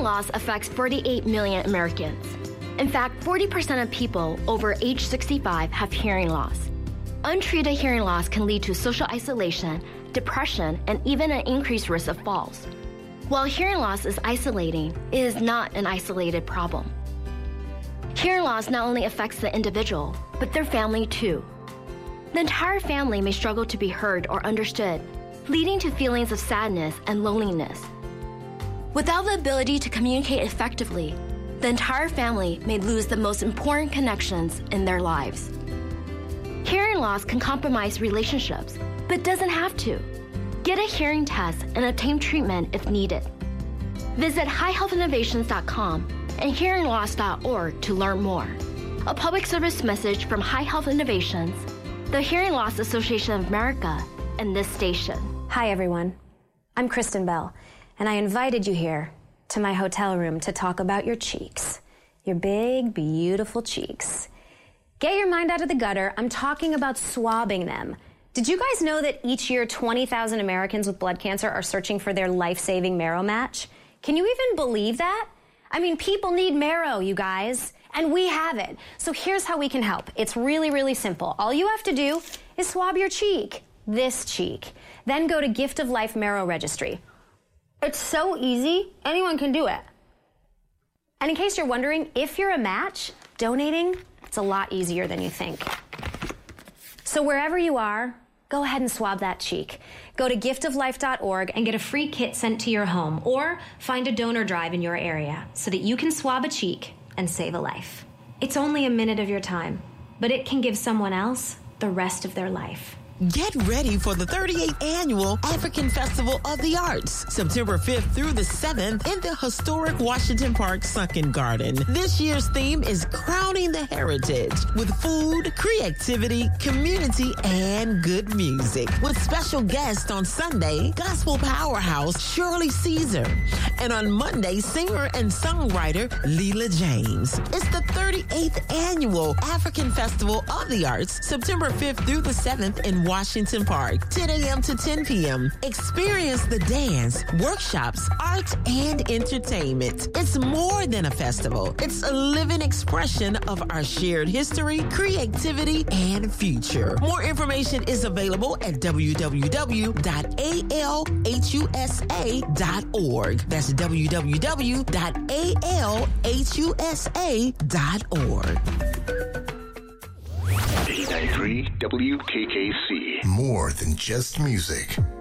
loss affects 48 million Americans. In fact, 40% of people over age 65 have hearing loss. Untreated hearing loss can lead to social isolation, depression, and even an increased risk of falls. While hearing loss is isolating, it is not an isolated problem. Hearing loss not only affects the individual, but their family too. The entire family may struggle to be heard or understood, leading to feelings of sadness and loneliness. Without the ability to communicate effectively, the entire family may lose the most important connections in their lives. Hearing loss can compromise relationships, but doesn't have to. Get a hearing test and obtain treatment if needed. Visit highhealthinnovations.com and hearingloss.org to learn more. A public service message from High Health Innovations, the Hearing Loss Association of America, and this station. Hi, everyone. I'm Kristen Bell, and I invited you here to my hotel room to talk about your cheeks. Your big, beautiful cheeks. Get your mind out of the gutter. I'm talking about swabbing them. Did you guys know that each year 20,000 Americans with blood cancer are searching for their life-saving marrow match? Can you even believe that? I mean, people need marrow, you guys, and we have it. So here's how we can help. It's really, really simple. All you have to do is swab your cheek, this cheek. Then go to Gift of Life Marrow Registry. It's so easy, anyone can do it. And in case you're wondering, if you're a match, donating, it's a lot easier than you think. So wherever you are, go ahead and swab that cheek. Go to giftoflife.org and get a free kit sent to your home, or find a donor drive in your area so that you can swab a cheek and save a life. It's only a minute of your time, but it can give someone else the rest of their life. Get ready for the 38th Annual African Festival of the Arts, September 5th through the 7th in the historic Washington Park Sunken Garden. This year's theme is Crowning the Heritage, with food, creativity, community, and good music. With special guests on Sunday, gospel powerhouse Shirley Caesar, and on Monday, singer and songwriter Leela James. It's the 38th Annual African Festival of the Arts, September 5th through the 7th in Washington Park, 10 a.m. to 10 p.m. Experience the dance, workshops, art, and entertainment. It's more than a festival. It's a living expression of our shared history, creativity, and future. More information is available at www.alhusa.org. That's www.alhusa.org. 89.3 WKKC. More than just music.